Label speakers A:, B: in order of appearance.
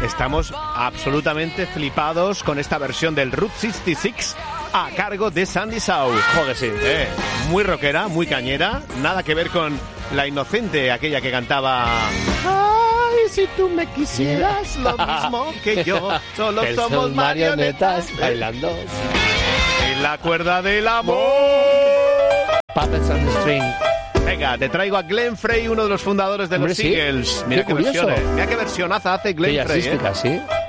A: estamos absolutamente flipados con esta versión del Route 66 a cargo de Sandy Shaw.
B: Joder, sí.
A: Muy rockera, muy cañera, nada que ver con la inocente, aquella que cantaba... Ay, si tú me quisieras lo mismo que yo, solo somos marionetas
B: bailando.
A: En la cuerda del amor.
B: Puppets on the String.
A: Venga, te traigo a Glenn Frey, uno de los fundadores de los Eagles. Mira qué versionaza hace Glenn Frey.
B: Sí.